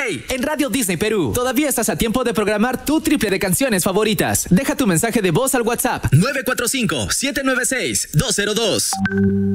Hey, en Radio Disney Perú, todavía estás a tiempo de programar tu triple de canciones favoritas. Deja tu mensaje de voz al WhatsApp 945-796-202.